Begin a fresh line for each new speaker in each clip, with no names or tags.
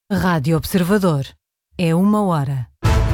Rádio Observador. É 1 hora.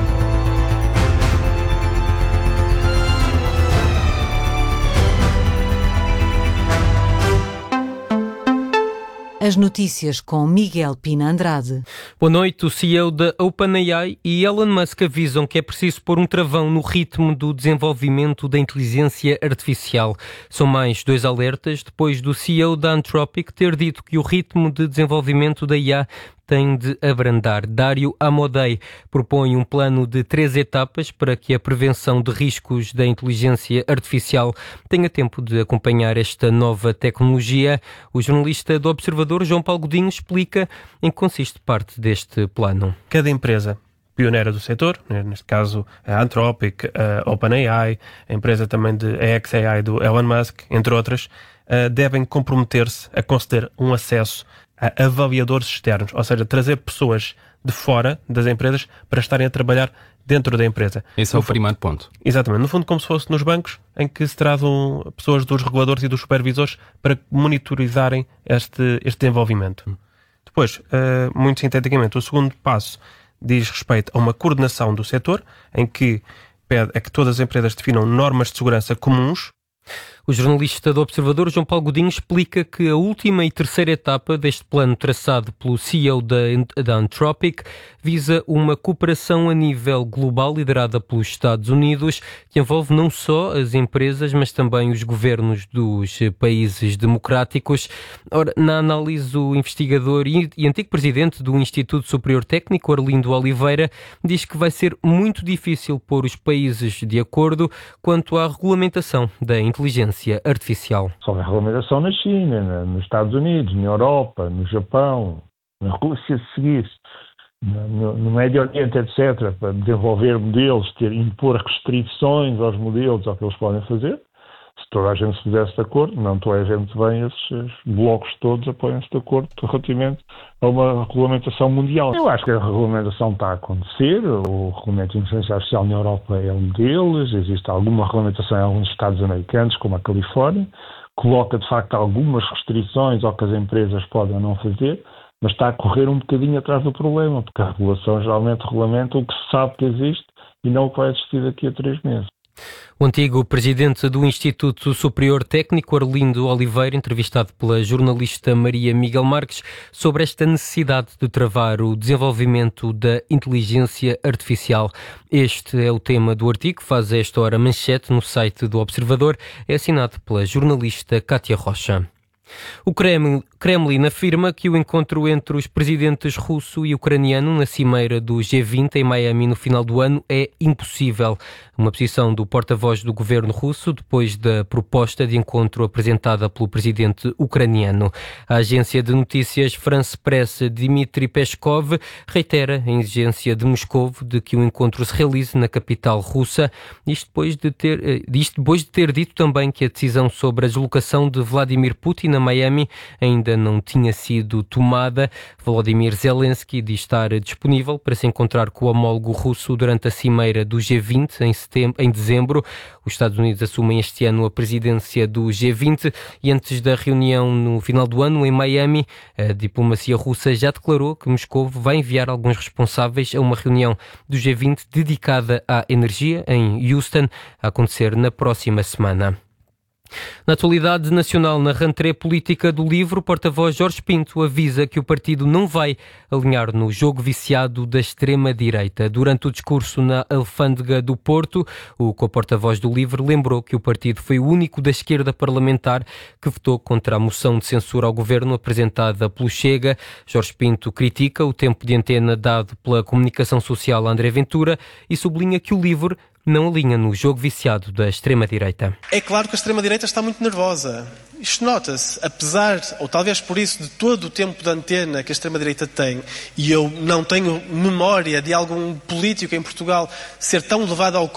As notícias com Miguel Pina Andrade.
Boa noite. O CEO da OpenAI e Elon Musk avisam que é preciso pôr um travão no ritmo do desenvolvimento da inteligência artificial. São mais 2 alertas depois do CEO da Anthropic ter dito que o ritmo de desenvolvimento da IA tem de abrandar. Dario Amodei propõe um plano de 3 etapas para que a prevenção de riscos da inteligência artificial tenha tempo de acompanhar esta nova tecnologia. O jornalista do Observador, João Paulo Godinho, explica em que consiste parte deste plano.
Cada empresa pioneira do setor, neste caso a Anthropic, a OpenAI, a empresa também de xAI do Elon Musk, entre outras, devem comprometer-se a conceder um acesso a avaliadores externos, ou seja, trazer pessoas de fora das empresas para estarem a trabalhar dentro da empresa.
Esse é o primeiro ponto.
Exatamente. No fundo, como se fosse nos bancos, em que se trazem pessoas dos reguladores e dos supervisores para monitorizarem este desenvolvimento. Depois, muito sinteticamente, o segundo passo diz respeito a uma coordenação do setor, em que pede a que todas as empresas definam normas de segurança comuns.
O jornalista do Observador, João Paulo Godinho, explica que a última e terceira etapa deste plano traçado pelo CEO da Anthropic visa uma cooperação a nível global liderada pelos Estados Unidos, que envolve não só as empresas, mas também os governos dos países democráticos. Ora, na análise, o investigador e antigo presidente do Instituto Superior Técnico, Arlindo Oliveira, diz que vai ser muito difícil pôr os países de acordo quanto à regulamentação da inteligência artificial.
Só há regulamentação na China, nos Estados Unidos, na Europa, no Japão, na Rússia, se seguir, no Médio Oriente, etc., para desenvolver modelos, impor restrições aos modelos, ao que eles podem fazer. Se toda a gente se pusesse de acordo, não toda a gente bem, esses blocos todos apoiam-se de acordo relativamente a uma regulamentação mundial. Eu acho que a regulamentação está a acontecer, o regulamento de inteligência artificial na Europa é um deles, existe alguma regulamentação em alguns estados americanos, como a Califórnia, coloca de facto algumas restrições ao que as empresas podem ou não fazer, mas está a correr um bocadinho atrás do problema, porque a regulação geralmente regulamenta o que se sabe que existe e não o que vai existir daqui a 3 meses.
O antigo presidente do Instituto Superior Técnico, Arlindo Oliveira, entrevistado pela jornalista Maria Miguel Marques, sobre esta necessidade de travar o desenvolvimento da inteligência artificial. Este é o tema do artigo que faz a esta hora manchete no site do Observador. É assinado pela jornalista Kátia Rocha. O Kremlin afirma que o encontro entre os presidentes russo e ucraniano na cimeira do G20 em Miami no final do ano é impossível. Uma posição do porta-voz do governo russo depois da proposta de encontro apresentada pelo presidente ucraniano. A agência de notícias France Press, Dmitry Peskov, reitera a exigência de Moscou de que o encontro se realize na capital russa, isto depois de ter dito também que a decisão sobre a deslocação de Vladimir Putin a Miami ainda não tinha sido tomada. Volodymyr Zelensky diz estar disponível para se encontrar com o homólogo russo durante a cimeira do G20 em dezembro. Os Estados Unidos assumem este ano a presidência do G20 e antes da reunião no final do ano em Miami, a diplomacia russa já declarou que Moscou vai enviar alguns responsáveis a uma reunião do G20 dedicada à energia em Houston, a acontecer na próxima semana. Na atualidade nacional, na rentrée política do Livro, o porta-voz Jorge Pinto avisa que o partido não vai alinhar no jogo viciado da extrema-direita. Durante o discurso na Alfândega do Porto, o co-porta-voz do Livro lembrou que o partido foi o único da esquerda parlamentar que votou contra a moção de censura ao governo apresentada pelo Chega. Jorge Pinto critica o tempo de antena dado pela comunicação social a André Ventura e sublinha que o Livro não alinha no jogo viciado da extrema-direita.
É claro que a extrema-direita está muito nervosa. Isto nota-se, apesar, ou talvez por isso, de todo o tempo de antena que a extrema-direita tem, e eu não tenho memória de algum político em Portugal ser tão levado ao